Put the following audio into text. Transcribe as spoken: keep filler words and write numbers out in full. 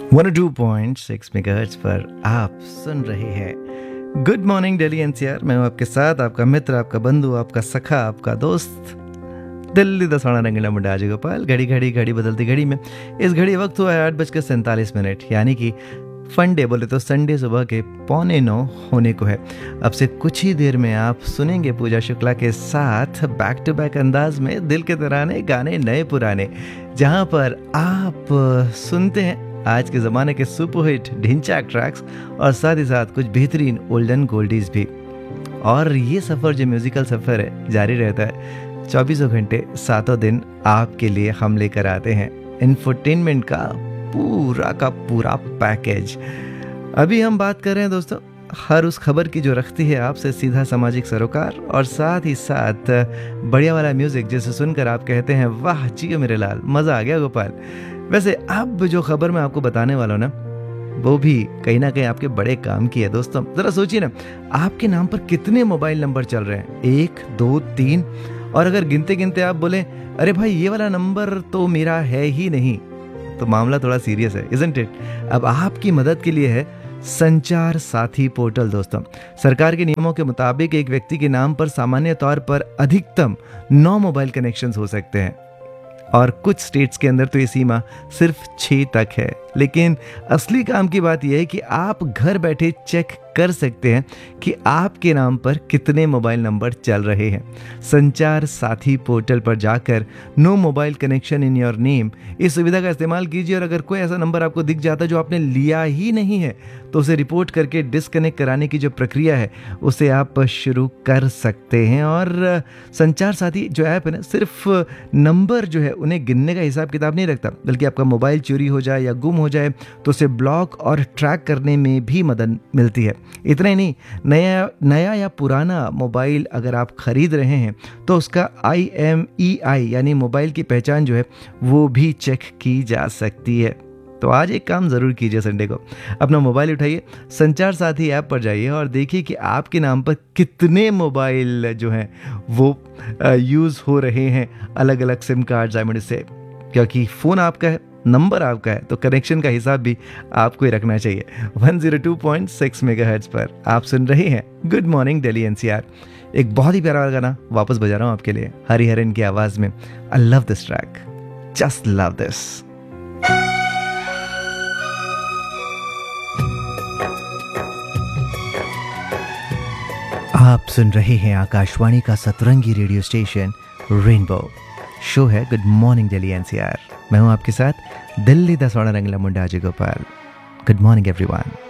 One O two point six megahertz पर आप सुन रहे हैं गुड मॉर्निंग दिल्ली एनसीआर। मैं हूं आपके साथ, आपका मित्र, आपका बंधु, आपका सखा, आपका दोस्त दिल्ली दसाना रंगीला मुंडा आज गोपाल। घड़ी घड़ी घड़ी बदलती घड़ी में इस घड़ी वक्त हुआ है आठ बजकर सैंतालीस मिनट, यानी कि फंडे बोले तो संडे सुबह के पौने नौ होने को है। अब से कुछ ही देर में आप सुनेंगे पूजा शुक्ला के साथ बैक टू बैक अंदाज में दिल के तराने, गाने नए पुराने, जहां पर आप सुनते हैं आज के ज़माने के सुपरहिट ढिंचाक ट्रैक्स और साथ ही साथ कुछ बेहतरीन ओल्डन गोल्डीज भी। और ये सफ़र जो म्यूज़िकल सफ़र है जारी रहता है चौबीसों घंटे सातों दिन आपके लिए हम लेकर आते हैं इंफोटेनमेंट का पूरा का पूरा पैकेज। अभी हम बात कर रहे हैं दोस्तों हर उस खबर की जो रखती है आपसे सीधा सामाजिक सरोकार, और साथ ही साथ बढ़िया वाला म्यूज़िक जिसे सुनकर आप कहते हैं वाह जियो मेरे लाल, मज़ा आ गया गोपाल। वैसे अब जो खबर मैं आपको बताने वाला हूँ ना, वो भी कहीं ना कहीं आपके बड़े काम की है दोस्तों। ज़रा सोचिए ना, आपके नाम पर कितने मोबाइल नंबर चल रहे हैं, एक दो तीन, और अगर गिनते गिनते आप बोले अरे भाई ये वाला नंबर तो मेरा है ही नहीं, तो मामला थोड़ा सीरियस है, इज़न्ट इट। अब आपकी मदद के लिए है संचार साथी पोर्टल दोस्तों। सरकार के नियमों के मुताबिक एक व्यक्ति के नाम पर सामान्य तौर पर अधिकतम नौ मोबाइल कनेक्शंस हो सकते हैं, और कुछ स्टेट्स के अंदर तो ये सीमा सिर्फ छः तक है। लेकिन असली काम की बात यह है कि आप घर बैठे चेक कर सकते हैं कि आपके नाम पर कितने मोबाइल नंबर चल रहे हैं। संचार साथी पोर्टल पर जाकर no mobile connection in your name, इस सुविधा का इस्तेमाल कीजिए, और अगर कोई ऐसा नंबर आपको दिख जाता है जो आपने लिया ही नहीं है तो उसे रिपोर्ट करके डिस्कनेक्ट कराने की जो प्रक्रिया है उसे आप शुरू कर सकते हैं। और संचार साथी जो ऐप है ना, सिर्फ नंबर जो है उन्हें गिनने का हिसाब किताब नहीं रखता, बल्कि आपका मोबाइल चोरी हो जाए या गुम हो जाए तो उसे ब्लॉक और ट्रैक करने में भी मदद मिलती है। इतना ही नहीं, नया नया या पुराना मोबाइल अगर आप खरीद रहे हैं तो उसका आई एम ई आई यानी मोबाइल की पहचान जो है वो भी चेक की जा सकती है। तो आज एक काम ज़रूर कीजिए, संडे को अपना मोबाइल उठाइए, संचार साथी ऐप पर जाइए और देखिए कि आपके नाम पर कितने मोबाइल जो हैं वो यूज़ हो रहे हैं अलग अलग सिम कार्ड डायमंड से। क्योंकि फ़ोन आपका है, नंबर आपका है, तो कनेक्शन का हिसाब भी आपको ही रखना चाहिए। One O two point six megahertz पर आप सुन रहे हैं गुड मॉर्निंग दिल्ली एनसीआर। एक बहुत ही प्यारा गाना वापस बजा रहा हूँ आपके लिए, हरिहरन की आवाज़ में। I love this track, just love this. आप सुन रहे हैं आकाशवाणी का सतरंगी रेडियो स्टेशन रेनबो। शो है गुड मॉर्निंग दिल्ली एनसीआर। मैं हूं आपके साथ दिल्ली दसवाड़ा रंगला Munda ji Gopal. Good morning everyone.